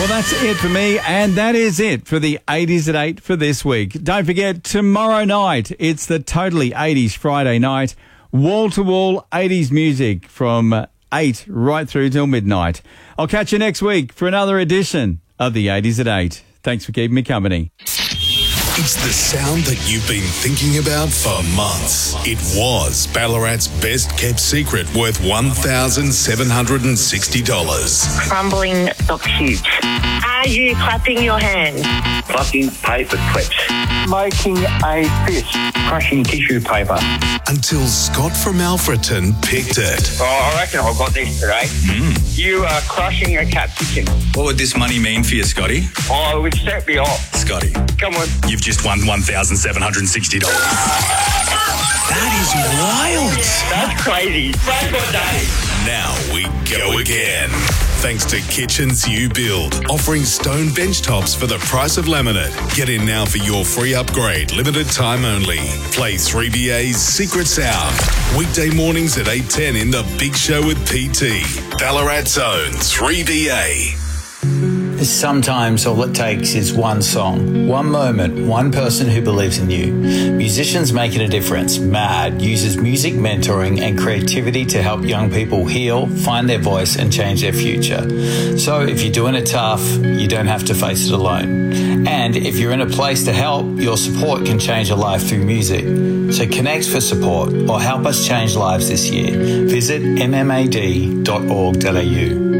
Well, that's it for me, and that is it for the 80s at 8 for this week. Don't forget, tomorrow night, it's the Totally 80s Friday night. Wall-to-wall 80s music from 8 right through till midnight. I'll catch you next week for another edition of the 80s at 8. Thanks for keeping me company. It's the sound that you've been thinking about for months. It was Ballarat's best-kept secret, worth $1,760. Crumbling sock shoes. Are you clapping your hands? Plucking paper clips. Making a fist. Crushing tissue paper. Until Scott from Alfreton picked it. Oh, I reckon I've got this today. You are crushing a capsicum. What would this money mean for you, Scotty? Oh, it would set me off. Scotty, Come on. you've just won $1,760. That is wild. That's crazy. Thank God, Daddy. Now we go again. Thanks to Kitchens You Build, offering stone bench tops for the price of laminate. Get in now for your free upgrade, limited time only. Play 3BA's Secret Sound. Weekday mornings at 8:10 in The Big Show with PT. Ballarat's own 3BA. Sometimes all it takes is one song, one moment, one person who believes in you. Musicians Making a Difference, MAD, uses music mentoring and creativity to help young people heal, find their voice and change their future. So if you're doing it tough, you don't have to face it alone. And if you're in a place to help, your support can change a life through music. So connect for support or help us change lives this year. Visit mmad.org.au.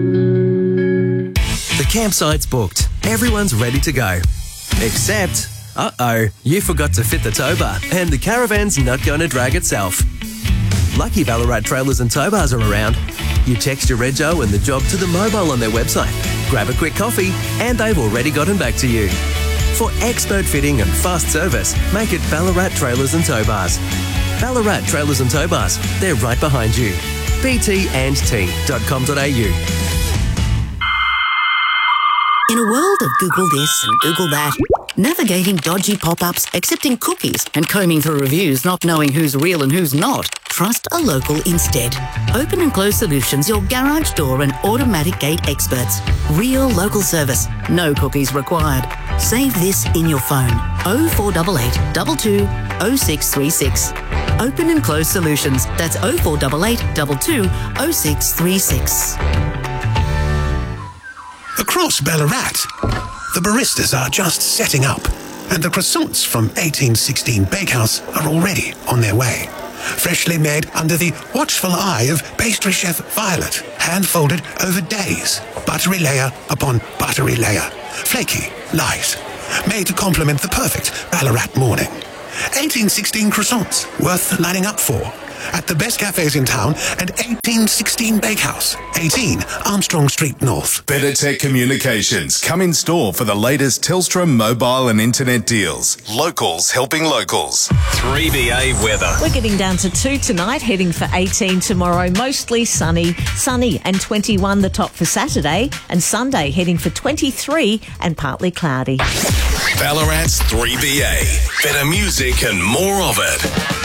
The campsite's booked. Everyone's ready to go. Except, you forgot to fit the tow bar and the caravan's not going to drag itself. Lucky Ballarat Trailers and Tow Bars are around. You text your rego and the job to the mobile on their website, grab a quick coffee and they've already gotten back to you. For expert fitting and fast service, make it Ballarat Trailers and Tow Bars. Ballarat Trailers and Tow Bars, they're right behind you. btandt.com.au. In a world of Google this and Google that, navigating dodgy pop-ups, accepting cookies, and combing through reviews not knowing who's real and who's not, trust a local instead. Open and Close Solutions, your garage door and automatic gate experts. Real local service, no cookies required. Save this in your phone. 0488 22 0636. Open and Close Solutions. That's 0488 22 0636. Across Ballarat, the baristas are just setting up, and the croissants from 1816 Bakehouse are already on their way. Freshly made under the watchful eye of pastry chef Violet, hand-folded over days, buttery layer upon buttery layer, flaky, light, made to complement the perfect Ballarat morning. 1816 croissants, worth lining up for. At the best cafes in town and 1816 Bakehouse, 18 Armstrong Street North. Better Tech Communications. Come in store for the latest Telstra mobile and internet deals. Locals helping locals. 3BA weather. We're getting down to 2 tonight, heading for 18 tomorrow. Mostly sunny and 21 the top for Saturday, and Sunday heading for 23 and partly cloudy. Ballarat's 3BA. Better music and more of it.